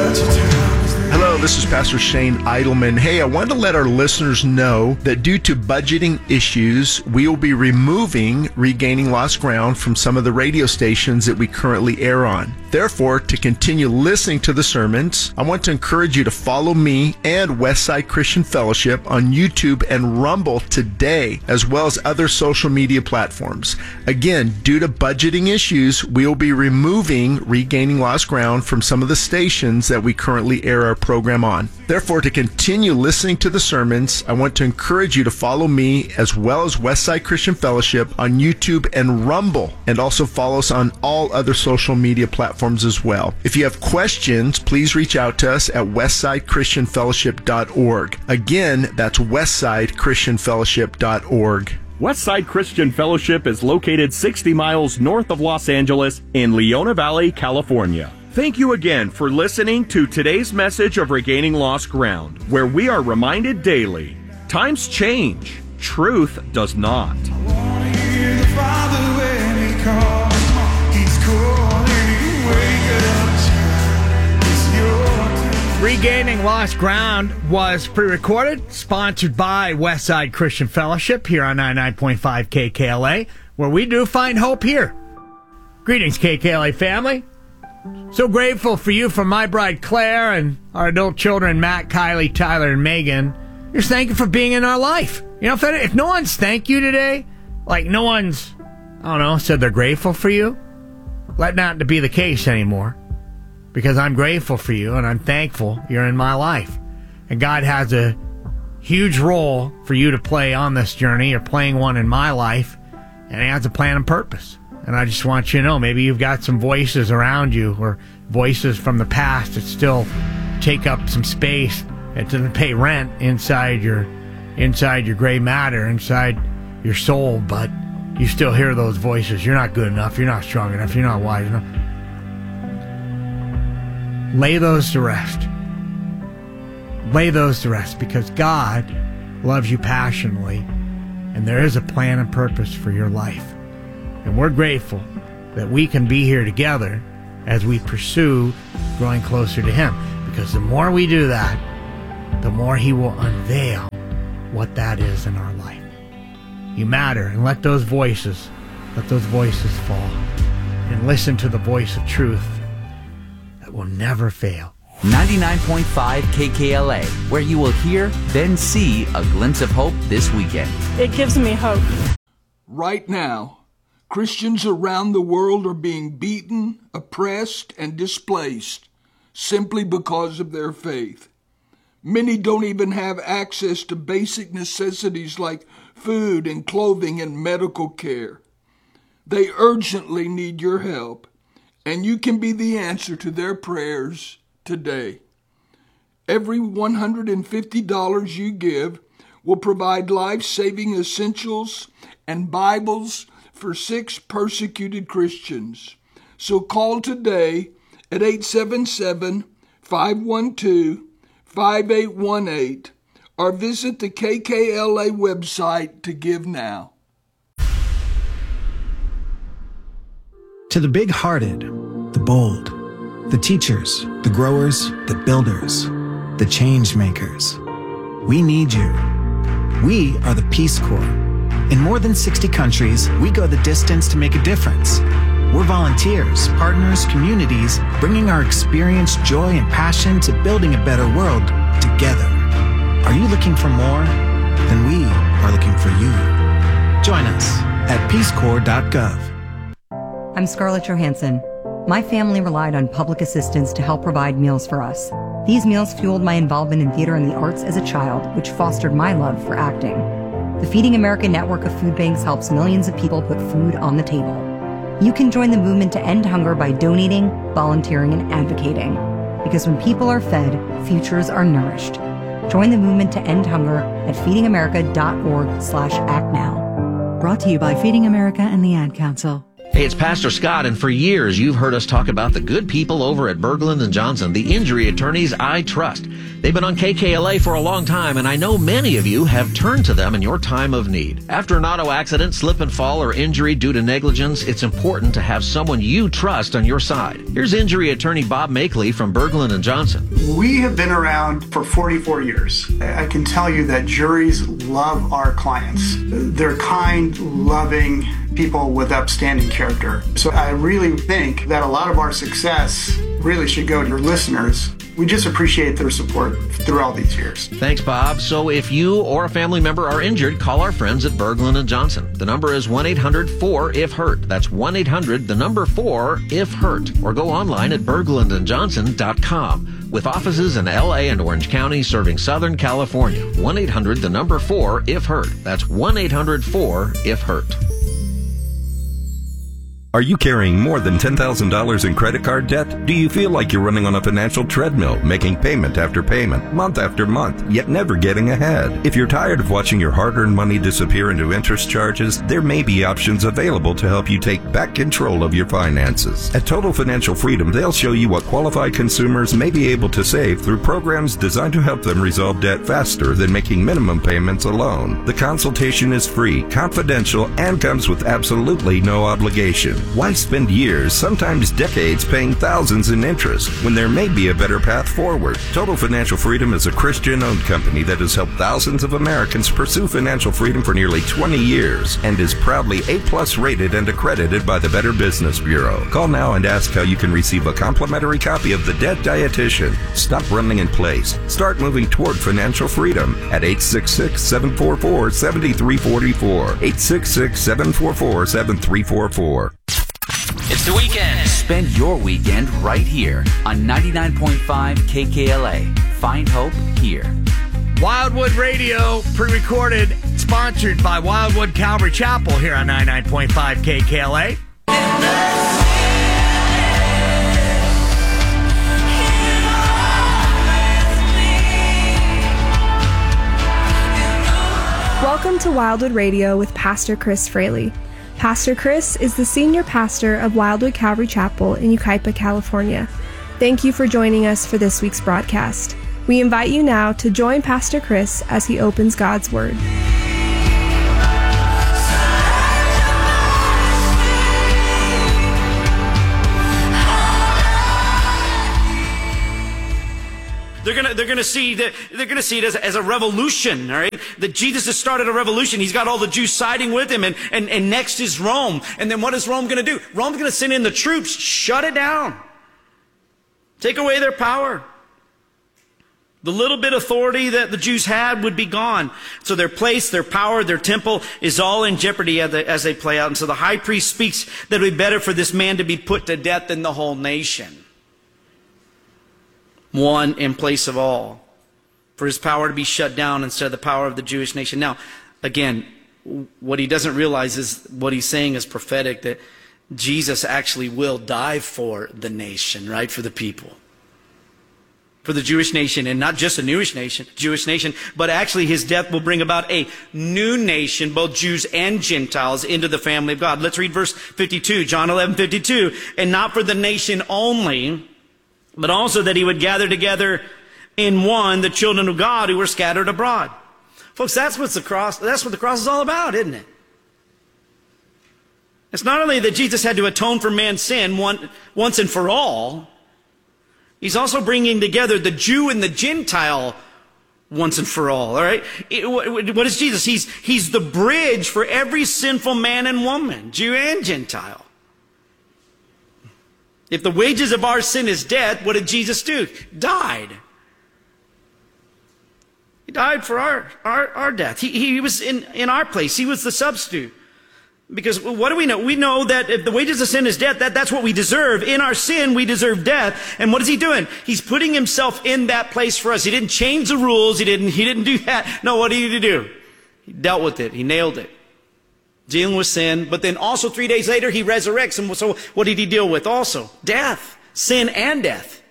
Hello, this is Pastor Shane Idleman. Hey, I wanted to let our listeners know that due to budgeting issues, we will be removing Regaining Lost Ground from some of the radio stations that we currently air on. Therefore, to continue listening to the sermons, I want to encourage you to follow me and Westside Christian Fellowship on YouTube and Rumble today, as well as other social media platforms. Again, due to budgeting issues, we will be removing Regaining Lost Ground from some of the stations that we currently air our program on. Therefore, to continue listening to the sermons, I want to encourage you to follow me as well as Westside Christian Fellowship on YouTube and Rumble, and also follow us on all other social media platforms as well. If you have questions, please reach out to us at westsidechristianfellowship.org. Again, that's westsidechristianfellowship.org. Westside Christian Fellowship is located 60 miles north of Los Angeles in Leona Valley, California. Thank you again for listening to today's message of Regaining Lost Ground, where we are reminded daily, times change, truth does not. Regaining Lost Ground was pre-recorded, sponsored by Westside Christian Fellowship here on 99.5 KKLA, where we do find hope here. Greetings, KKLA family. So grateful for you from my bride Claire and our adult children Matt, Kylie, Tyler, and Megan. Just thank you for being in our life. You know, if no one's thanked you today, like no one's, said they're grateful for you, let not to be the case anymore. Because I'm grateful for you and I'm thankful you're in my life. And God has a huge role for you to play on this journey. You're playing one in my life, and He has a plan and purpose. And I just want you to know, maybe you've got some voices around you or voices from the past that still take up some space and doesn't pay rent inside your gray matter, inside your soul, but you still hear those voices. You're not good enough. You're not strong enough. You're not wise enough. Lay those to rest. Lay those to rest, because God loves you passionately, and there is a plan and purpose for your life. And we're grateful that we can be here together as we pursue growing closer to Him. Because the more we do that, the more He will unveil what that is in our life. You matter, and let those voices fall. And listen to the voice of truth that will never fail. 99.5 KKLA, where you will hear, then see a glimpse of hope this weekend. It gives me hope. Right now, Christians around the world are being beaten, oppressed, and displaced simply because of their faith. Many don't even have access to basic necessities like food and clothing and medical care. They urgently need your help, and you can be the answer to their prayers today. Every $150 you give will provide life-saving essentials and Bibles for 6 persecuted Christians. So call today at 877-512-5818 or visit the KKLA website to give now. To the big-hearted, the bold, the teachers, the growers, the builders, the change makers, we need you. We are the Peace Corps. In more than 60 countries, we go the distance to make a difference. We're volunteers, partners, communities, bringing our experience, joy, and passion to building a better world together. Are you looking for more? Then we are looking for you. Join us at peacecorps.gov. I'm Scarlett Johansson. My family relied on public assistance to help provide meals for us. These meals fueled my involvement in theater and the arts as a child, which fostered my love for acting. The Feeding America network of food banks helps millions of people put food on the table. You can join the movement to end hunger by donating, volunteering, and advocating. Because when people are fed, futures are nourished. Join the movement to end hunger at feedingamerica.org/actnow. Brought to you by Feeding America and the Ad Council. Hey, it's Pastor Scott, and for years you've heard us talk about the good people over at Berglund and Johnson, the injury attorneys I trust. They've been on KKLA for a long time, and I know many of you have turned to them in your time of need. After an auto accident, slip and fall, or injury due to negligence, it's important to have someone you trust on your side. Here's injury attorney Bob Makeley from Berglund and Johnson. We have been around for 44 years. I can tell you that juries love our clients. They're kind, loving people with upstanding character. So I really think that a lot of our success really should go to your listeners. We just appreciate their support through all these years. Thanks, Bob. So if you or a family member are injured, call our friends at Berglund and Johnson. The number is 1-800-4-IF-HURT. That's 1-800-4-IF-HURT. Or go online at berglundandjohnson.com. With offices in LA and Orange County serving Southern California. 1-800-4-IF-HURT. That's 1-800-4-IF-HURT. Are you carrying more than $10,000 in credit card debt? Do you feel like you're running on a financial treadmill, making payment after payment, month after month, yet never getting ahead? If you're tired of watching your hard-earned money disappear into interest charges, there may be options available to help you take back control of your finances. At Total Financial Freedom, they'll show you what qualified consumers may be able to save through programs designed to help them resolve debt faster than making minimum payments alone. The consultation is free, confidential, and comes with absolutely no obligation. Why spend years, sometimes decades, paying thousands in interest when there may be a better path forward? Total Financial Freedom is a Christian-owned company that has helped thousands of Americans pursue financial freedom for nearly 20 years and is proudly A+ rated and accredited by the Better Business Bureau. Call now and ask how you can receive a complimentary copy of The Debt Dietitian. Stop running in place. Start moving toward financial freedom at 866-744-7344. 866-744-7344. It's the weekend. Spend your weekend right here on 99.5 KKLA. Find hope here. Wildwood Radio, pre-recorded, sponsored by Wildwood Calvary Chapel here on 99.5 KKLA. Welcome to Wildwood Radio with Pastor Chris Fraley. Pastor Chris is the senior pastor of Wildwood Calvary Chapel in Yucaipa, California. Thank you for joining us for this week's broadcast. We invite you now to join Pastor Chris as he opens God's Word. They're gonna see it as a revolution, all right? That Jesus has started a revolution. He's got all the Jews siding with him, and next is Rome. And then what is Rome gonna do? Rome's gonna send in the troops, shut it down, take away their power. The little bit of authority that the Jews had would be gone. So their place, their power, their temple is all in jeopardy as they play out. And so the high priest speaks that it would be better for this man to be put to death than the whole nation. One in place of all. For his power to be shut down instead of the power of the Jewish nation. Now, again, what he doesn't realize is what he's saying is prophetic, that Jesus actually will die for the nation, right? For the people. For the Jewish nation, and not just a Jewish nation, but actually his death will bring about a new nation, both Jews and Gentiles, into the family of God. Let's read verse 52, John 11:52. And not for the nation only, but also that he would gather together in one the children of God who were scattered abroad. Folks, that's what the cross is all about, isn't it? It's not only that Jesus had to atone for man's sin once and for all, he's also bringing together the Jew and the Gentile once and for all right? What is Jesus? He's the bridge for every sinful man and woman, Jew and Gentile. If the wages of our sin is death, what did Jesus do? Died. He died for our death. He was in our place. He was the substitute. Because what do we know? We know that if the wages of sin is death, that's what we deserve. In our sin, we deserve death. And what is he doing? He's putting himself in that place for us. He didn't change the rules. He didn't do that. No, what did he do? He dealt with it. He nailed it. Dealing with sin. But then also 3 days later, he resurrects. And so what did he deal with also? Death. Sin and death.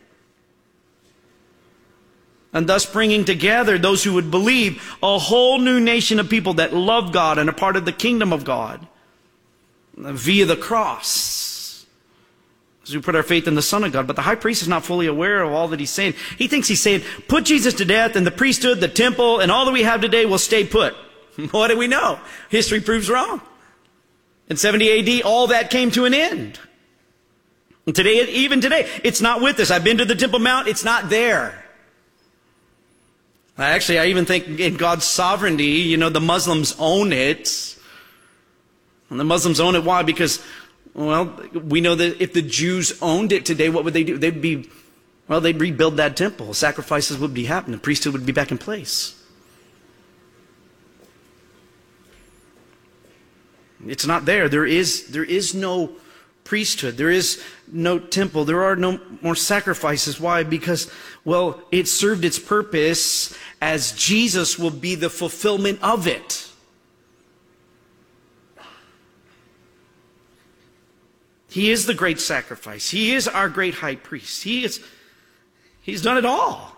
And thus bringing together those who would believe, a whole new nation of people that love God and are part of the kingdom of God. via the cross, as we put our faith in the Son of God. But the high priest is not fully aware of all that he's saying. He thinks he's saying, put Jesus to death, and the priesthood, the temple, and all that we have today will stay put. What do we know? History proves wrong. In 70 AD, all that came to an end. And today, even today, it's not with us. I've been to the Temple Mount. It's not there. Actually, I even think in God's sovereignty, the Muslims own it. And the Muslims own it. Why? Because, we know that if the Jews owned it today, what would they do? They'd rebuild that temple. Sacrifices would be happening. The priesthood would be back in place. It's not there. There is no priesthood. There is no temple. There are no more sacrifices. Why? Because, it served its purpose as Jesus will be the fulfillment of it. He is the great sacrifice. He is our great high priest. He's done it all.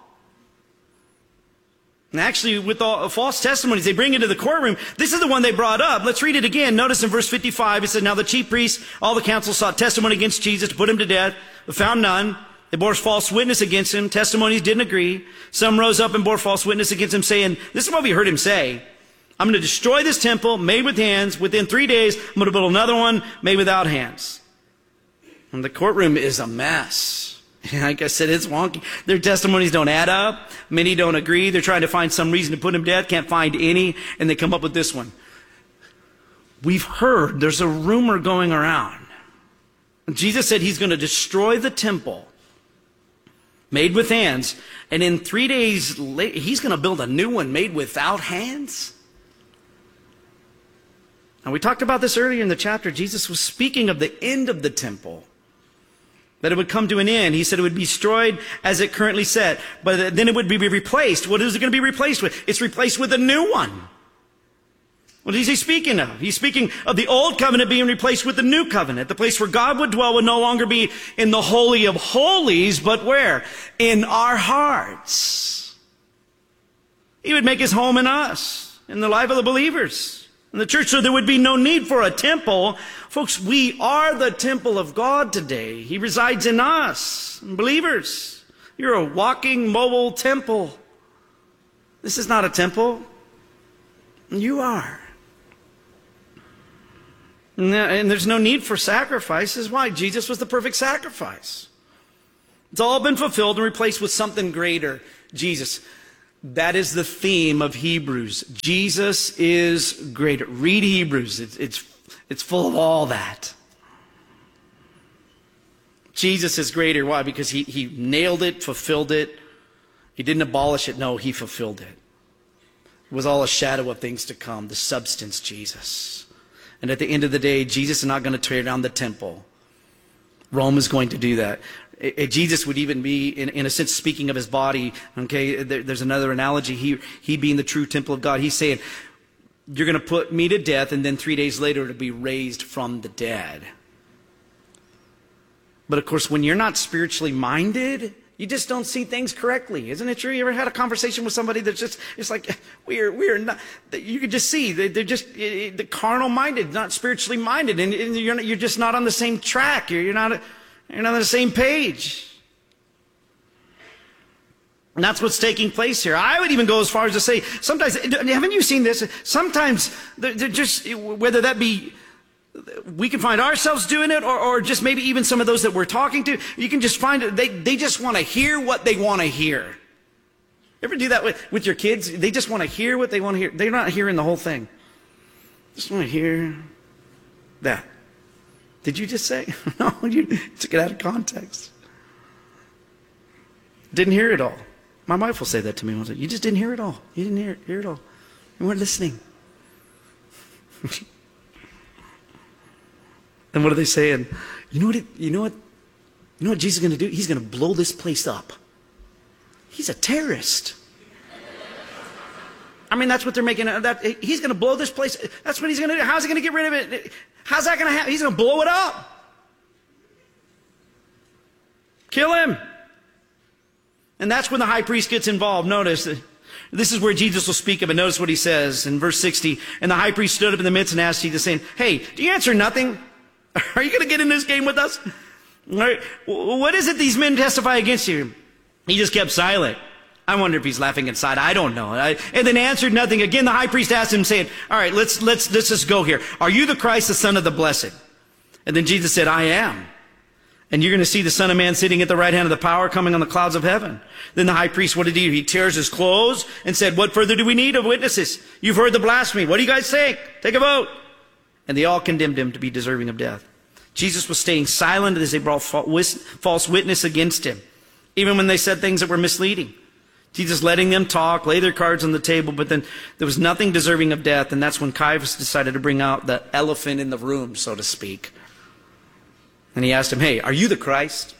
And actually, with all false testimonies they bring into the courtroom, this is the one they brought up. Let's read it again. Notice in verse 55, it said, now the chief priests, all the council sought testimony against Jesus to put him to death, but found none. They bore false witness against him. Testimonies didn't agree. Some rose up and bore false witness against him, saying, this is what we heard him say. I'm going to destroy this temple made with hands. Within 3 days, I'm going to build another one made without hands. And the courtroom is a mess. Like I said, it's wonky. Their testimonies don't add up. Many don't agree. They're trying to find some reason to put him to death. Can't find any. And they come up with this one. We've heard, there's a rumor going around. Jesus said he's going to destroy the temple made with hands. And in 3 days later, he's going to build a new one made without hands. Now, we talked about this earlier in the chapter. Jesus was speaking of the end of the temple. That it would come to an end. He said it would be destroyed as it currently said. But then it would be replaced. What is it going to be replaced with? It's replaced with a new one. What is he speaking of? He's speaking of the old covenant being replaced with the new covenant. The place where God would dwell would no longer be in the Holy of Holies, but where? In our hearts. He would make his home in us, in the life of the believers, in the church, so there would be no need for a temple. Folks, we are the temple of God today. He resides in us, believers. You're a walking, mobile temple. This is not a temple. You are. And there's no need for sacrifices. Why? Jesus was the perfect sacrifice. It's all been fulfilled and replaced with something greater. Jesus. That is the theme of Hebrews. Jesus is greater. Read Hebrews. It's full of all that. Jesus is greater. Why? Because he nailed it, fulfilled it. He didn't abolish it. No, he fulfilled it. It was all a shadow of things to come. The substance, Jesus. And at the end of the day, Jesus is not going to tear down the temple. Rome is going to do that. Jesus would even be, in a sense, speaking of his body. Okay, there's another analogy. He being the true temple of God. He's saying, you're going to put me to death, and then 3 days later to be raised from the dead. But of course, when you're not spiritually minded, you just don't see things correctly. Isn't it true? You ever had a conversation with somebody that's just, it's like, we're not, you can just see, they're just the carnal minded, not spiritually minded, and you're just not on the same track. You're not on the same page. And that's what's taking place here. I would even go as far as to say, sometimes, haven't you seen this? Sometimes, they're just, whether that be, we can find ourselves doing it, or just maybe even some of those that we're talking to, you can just find it, they just want to hear what they want to hear. Ever do that with your kids? They just want to hear what they want to hear. They're not hearing the whole thing. Just want to hear that. Did you just say? No, you took it out of context. Didn't hear it all. My wife will say that to me once. You just didn't hear it all. You didn't hear it all. You weren't listening. And what are they saying? You know what Jesus is going to do? He's going to blow this place up. He's a terrorist. I mean, that's what they're making. He's going to blow this place. That's what he's going to do. How's he going to get rid of it? How's that going to happen? He's going to blow it up. Kill him. And that's when the high priest gets involved. Notice, this is where Jesus will speak of it. Notice what he says in verse 60. And the high priest stood up in the midst and asked Jesus, saying, hey, do you answer nothing? Are you going to get in this game with us? All right. What is it these men testify against you? He just kept silent. I wonder if he's laughing inside. I don't know. And then answered nothing. Again, the high priest asked him, saying, all right, let's just go here. Are you the Christ, the Son of the Blessed? And then Jesus said, I am. And you're going to see the Son of Man sitting at the right hand of the power, coming on the clouds of heaven. Then the high priest, what did he do? He tears his clothes and said, what further do we need of witnesses? You've heard the blasphemy. What do you guys think? Take a vote. And they all condemned him to be deserving of death. Jesus was staying silent as they brought false witness against him, even when they said things that were misleading. Jesus letting them talk, lay their cards on the table, but then there was nothing deserving of death, and that's when Caiaphas decided to bring out the elephant in the room, so to speak. And he asked him, hey, are you the Christ?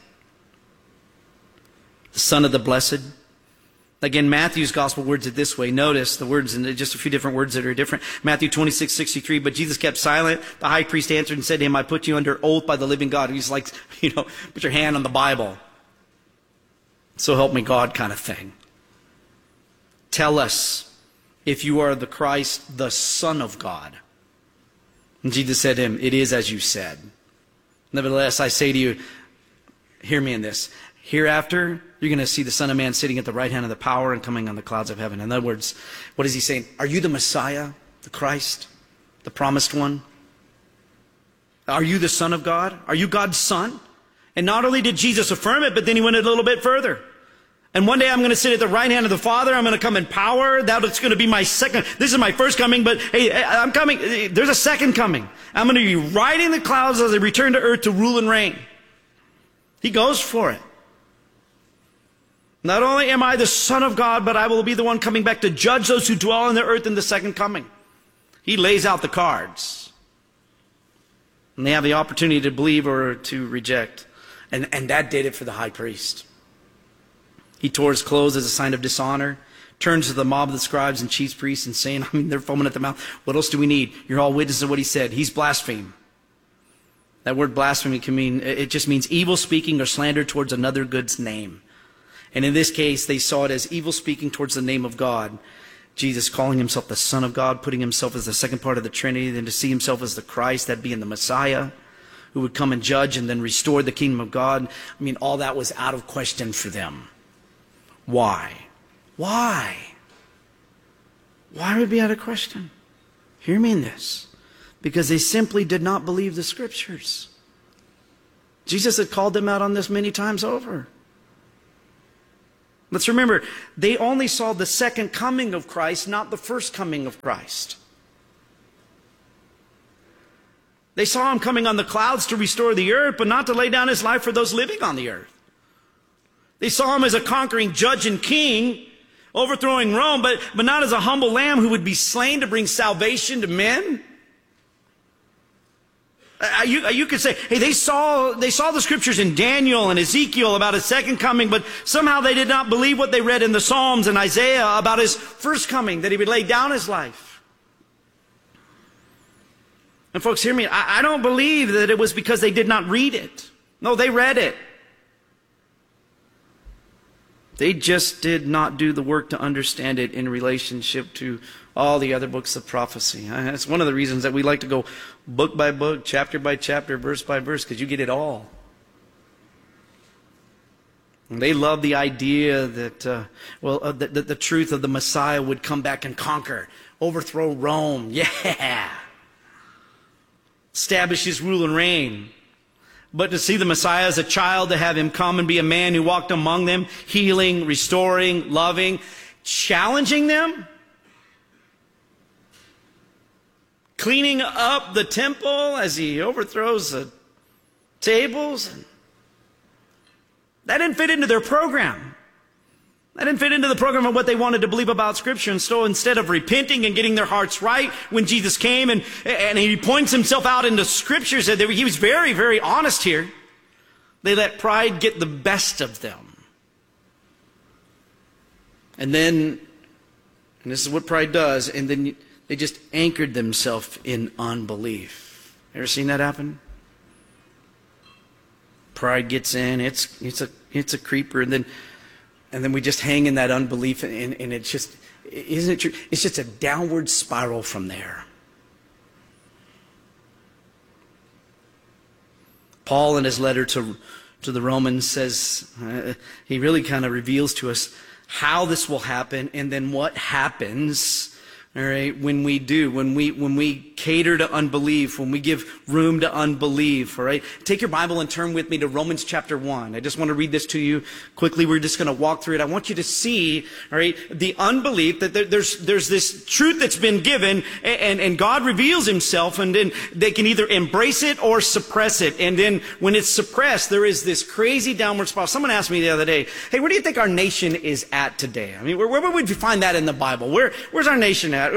The Son of the Blessed? Again, Matthew's gospel words it this way. Notice the words, and just a few different words that are different. Matthew 26:63, but Jesus kept silent. The high priest answered and said to him, I put you under oath by the living God. He's like, put your hand on the Bible. So help me God kind of thing. Tell us if you are the Christ, the Son of God. And Jesus said to him, it is as you said. Nevertheless, I say to you, hear me in this. Hereafter, you're going to see the Son of Man sitting at the right hand of the power and coming on the clouds of heaven. In other words, what is he saying? Are you the Messiah, the Christ, the promised one? Are you the Son of God? Are you God's Son? And not only did Jesus affirm it, but then he went a little bit further. And one day I'm going to sit at the right hand of the Father. I'm going to come in power. That's going to be my second. This is my first coming, but hey, I'm coming. There's a second coming. I'm going to be riding the clouds as I return to earth to rule and reign. He goes for it. Not only am I the Son of God, but I will be the one coming back to judge those who dwell on the earth in the second coming. He lays out the cards. And they have the opportunity to believe or to reject. And that did it for the high priest. He tore his clothes as a sign of dishonor, turns to the mob of the scribes and chief priests and saying, they're foaming at the mouth. What else do we need? You're all witnesses of what he said. He's blasphemed. That word blasphemy can mean, it just means evil speaking or slander towards another good's name. And in this case, they saw it as evil speaking towards the name of God. Jesus calling himself the Son of God, putting himself as the second part of the Trinity, then to see himself as the Christ, that being the Messiah, who would come and judge and then restore the kingdom of God. All that was out of question for them. Why? Why? Why would it be out of question? Hear me in this. Because they simply did not believe the Scriptures. Jesus had called them out on this many times over. Let's remember, they only saw the second coming of Christ, not the first coming of Christ. They saw him coming on the clouds to restore the earth, but not to lay down his life for those living on the earth. They saw him as a conquering judge and king, overthrowing Rome, but not as a humble lamb who would be slain to bring salvation to men. You could say, hey, they saw the scriptures in Daniel and Ezekiel about his second coming, but somehow they did not believe what they read in the Psalms and Isaiah about his first coming, that he would lay down his life. And folks, hear me. I don't believe that it was because they did not read it. No, they read it. They just did not do the work to understand it in relationship to all the other books of prophecy. That's one of the reasons that we like to go book by book, chapter by chapter, verse by verse, because you get it all. And they love the idea that, the truth of the Messiah would come back and conquer, overthrow Rome. Yeah. Establish his rule and reign. But to see the Messiah as a child, to have him come and be a man who walked among them, healing, restoring, loving, challenging them, cleaning up the temple as he overthrows the tables. That didn't fit into their program. That didn't fit into the program of what they wanted to believe about Scripture. And so instead of repenting and getting their hearts right when Jesus came and he points himself out into Scripture, said that he was very, very honest here. They let pride get the best of them. And then, and this is what pride does, and then they just anchored themselves in unbelief. Ever seen that happen? Pride gets in, it's a creeper, and then we just hang in that unbelief, and it's just, isn't it true? It's just a downward spiral from there. Paul, in his letter to the Romans, says, he really kind of reveals to us how this will happen and then what happens, all right, when we cater to unbelief, when we give room to unbelief, all right? Take your Bible and turn with me to Romans chapter 1. I just want to read this to you quickly. We're just going to walk through it. I want you to see, all right, the unbelief, that there's this truth that's been given, and God reveals himself, and then they can either embrace it or suppress it. And then when it's suppressed, there is this crazy downward spiral. Someone asked me the other day, hey, where do you think our nation is at today? I mean, where would you find that in the Bible? Where's our nation at?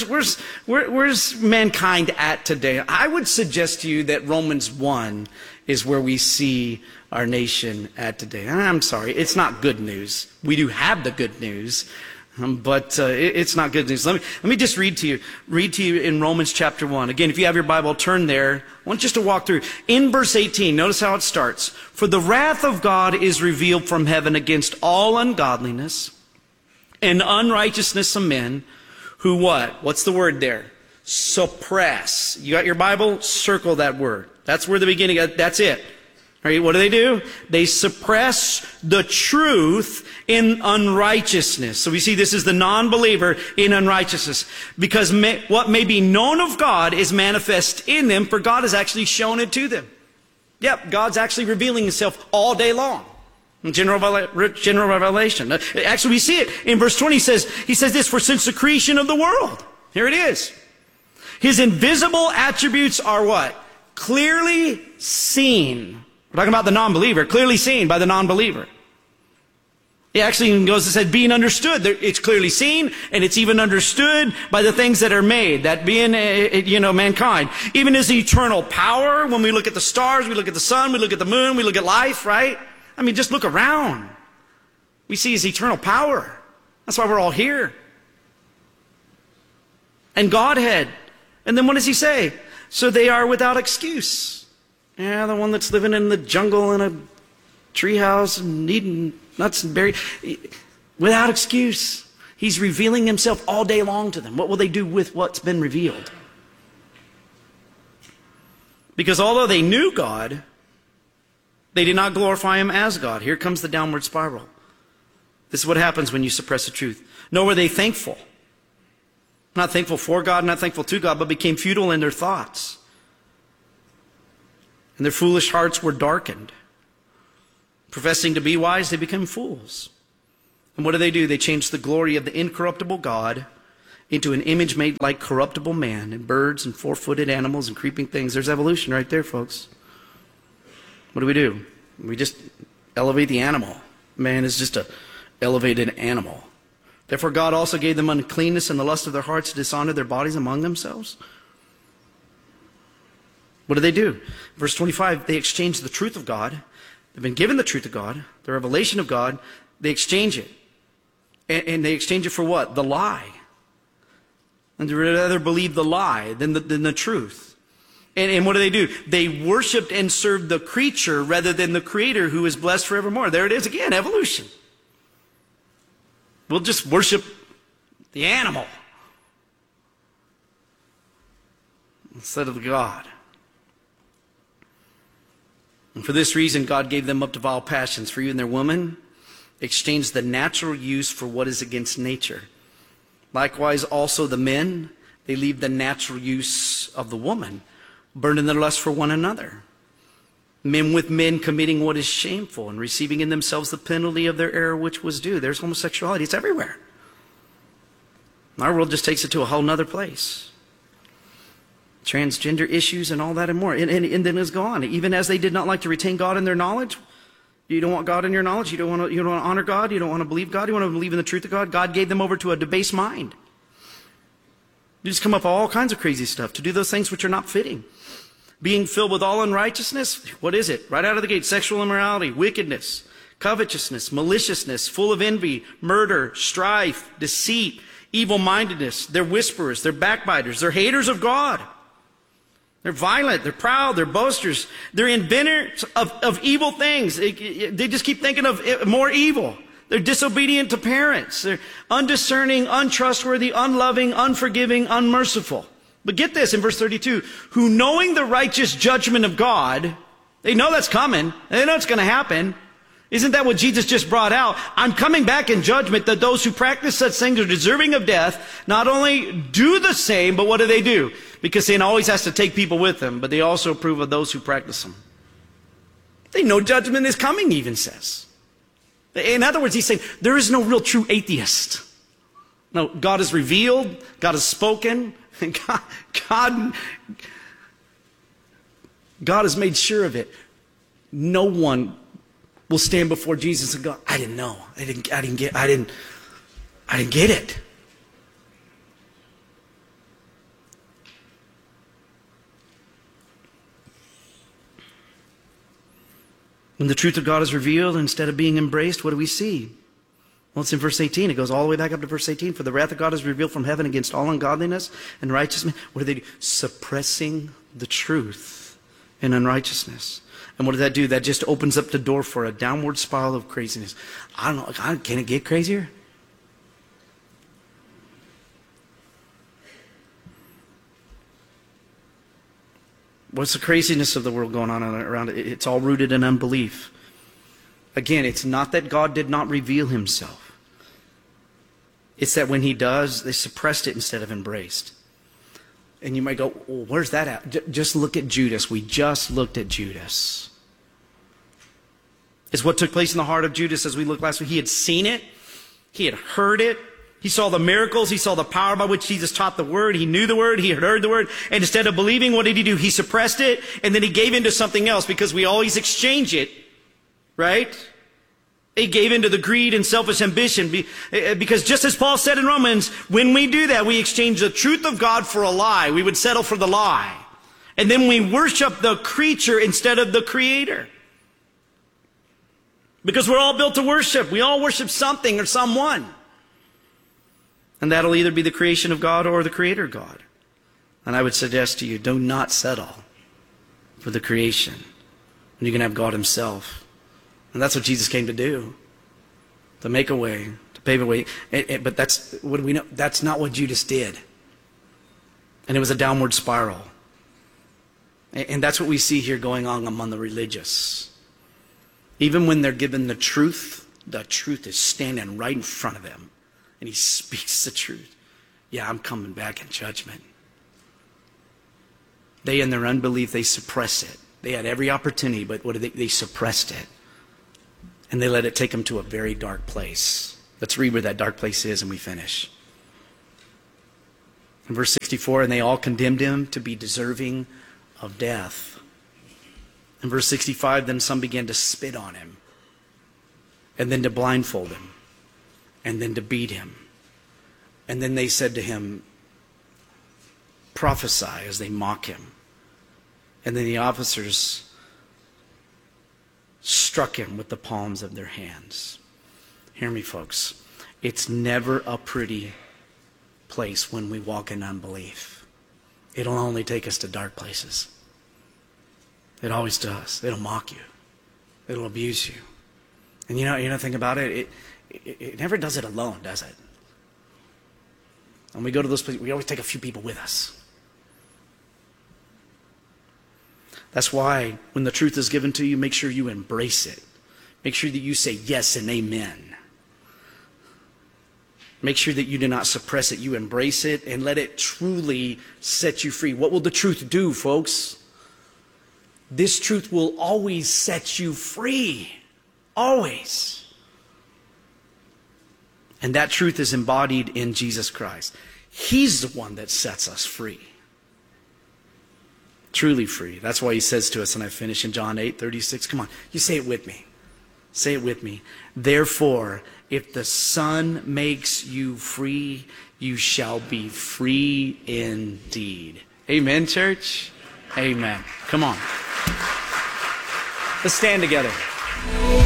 Where's mankind at today? I would suggest to you that Romans 1 is where we see our nation at today. And I'm sorry, it's not good news. We do have the good news, but it's not good news. Let me just read to you in Romans chapter 1. Again, if you have your Bible, turn there. I want just to walk through. In verse 18, notice how it starts. For the wrath of God is revealed from heaven against all ungodliness and unrighteousness of men, who what? What's the word there? Suppress. You got your Bible? Circle that word. That's where the beginning, that's it. All right, what do? They suppress the truth in unrighteousness. So we see this is the non-believer in unrighteousness. Because what may be known of God is manifest in them, for God has actually shown it to them. Yep, God's actually revealing himself all day long. General revelation. Actually, we see it in verse 20. He says this, for since the creation of the world, here it is, his invisible attributes are what? Clearly seen. We're talking about the non-believer, clearly seen by the non-believer. He actually even goes and said, being understood. It's clearly seen, and it's even understood by the things that are made, that being, mankind. Even his eternal power, when we look at the stars, we look at the sun, we look at the moon, we look at life, right? I mean, just look around. We see his eternal power. That's why we're all here. And Godhead. And then what does he say? So they are without excuse. Yeah, the one that's living in the jungle in a treehouse and eating nuts and berries. Without excuse. He's revealing himself all day long to them. What will they do with what's been revealed? Because although they knew God, they did not glorify him as God. Here comes the downward spiral. This is what happens when you suppress the truth. Nor were they thankful. Not thankful for God, not thankful to God, but became futile in their thoughts. And their foolish hearts were darkened. Professing to be wise, they became fools. And what do? They changed the glory of the incorruptible God into an image made like corruptible man, and birds and four-footed animals and creeping things. There's evolution right there, folks. What do? We just elevate the animal. Man is just an elevated animal. Therefore God also gave them uncleanness and the lust of their hearts to dishonor their bodies among themselves. What do? Verse 25, they exchanged the truth of God. They've been given the truth of God, the revelation of God. They exchange it. And they exchange it for what? The lie. And they would rather believe the lie than the truth. And what do? They worshiped and served the creature rather than the Creator, who is blessed forevermore. There it is again, evolution. We'll just worship the animal instead of the God. And for this reason, God gave them up to vile passions. For you and their woman exchanged the natural use for what is against nature. Likewise, also the men, they leave the natural use of the woman, burned in their lust for one another. Men with men committing what is shameful and receiving in themselves the penalty of their error which was due. There's homosexuality. It's everywhere. Our world just takes it to a whole nother place. Transgender issues and all that and more. And then it's gone. Even as they did not like to retain God in their knowledge. You don't want God in your knowledge. You don't want to honor God. You don't want to believe God. You want to believe in the truth of God. God gave them over to a debased mind. You just come up with all kinds of crazy stuff to do those things which are not fitting. Being filled with all unrighteousness, what is it? Right out of the gate, sexual immorality, wickedness, covetousness, maliciousness, full of envy, murder, strife, deceit, evil-mindedness. They're whisperers, they're backbiters, they're haters of God. They're violent, they're proud, they're boasters, they're inventors of evil things. They just keep thinking of more evil. They're disobedient to parents. They're undiscerning, untrustworthy, unloving, unforgiving, unmerciful. But get this in verse 32, who knowing the righteous judgment of God, They know that's coming. They know it's going to happen. Isn't that what Jesus just brought out? I'm coming back in judgment that those who practice such things are deserving of death. Not only do the same, but what do? Because Satan always has to take people with them, but they also approve of those who practice them. They know judgment is coming, he even says. In other words, he's saying there is no real true atheist. No, God has revealed, God has spoken, and God has made sure of it. No one will stand before Jesus and go, I didn't know. I didn't get it. When the truth of God is revealed, instead of being embraced, what do we see? Well, it's in verse 18. It goes all the way back up to verse 18. For the wrath of God is revealed from heaven against all ungodliness and righteousness. What do they do? Suppressing the truth in unrighteousness. And what does that do? That just opens up the door for a downward spiral of craziness. I don't know. Can it get crazier? What's the craziness of the world going on around it? It's all rooted in unbelief. Again, it's not that God did not reveal himself. It's that when he does, they suppressed it instead of embraced. And you might go, well, where's that at? Just look at Judas. We just looked at Judas. It's what took place in the heart of Judas as we looked last week. He had seen it. He had heard it. He saw the miracles. He saw the power by which Jesus taught the word. He knew the word. He had heard the word. And instead of believing, what did he do? He suppressed it, and then he gave into something else, because we always exchange it, right? He gave into the greed and selfish ambition, because just as Paul said in Romans, when we do that, we exchange the truth of God for a lie. We would settle for the lie. And then we worship the creature instead of the creator. Because we're all built to worship. We all worship something or someone. And that'll either be the creation of God or the creator God. And I would suggest to you, do not settle for the creation when you can have God himself. And that's what Jesus came to do. To make a way, to pave a way. But that's, what do we know? That's not what Judas did. And it was a downward spiral. And that's what we see here going on among the religious. Even when they're given the truth is standing right in front of them. And he speaks the truth. Yeah, I'm coming back in judgment. They, in their unbelief, they suppress it. They had every opportunity, but what did they suppressed it. And they let it take them to a very dark place. Let's read where that dark place is and we finish. In verse 64, and they all condemned him to be deserving of death. In verse 65, then some began to spit on him, and then to blindfold him, and then to beat him. And then they said to him, prophesy, as they mock him. And then the officers struck him with the palms of their hands. Hear me, folks. It's never a pretty place when we walk in unbelief. It'll only take us to dark places. It always does. It'll mock you. It'll abuse you. And you know, think about it. It never does it alone, does it? When we go to those places, we always take a few people with us. That's why when the truth is given to you, make sure you embrace it. Make sure that you say yes and amen. Make sure that you do not suppress it. You embrace it and let it truly set you free. What will the truth do, folks? This truth will always set you free. Always. And that truth is embodied in Jesus Christ. He's the one that sets us free. Truly free. That's why he says to us, and I finish in John 8:36. Come on, you say it with me. Say it with me. Therefore, if the Son makes you free, you shall be free indeed. Amen, church? Amen. Come on. Let's stand together.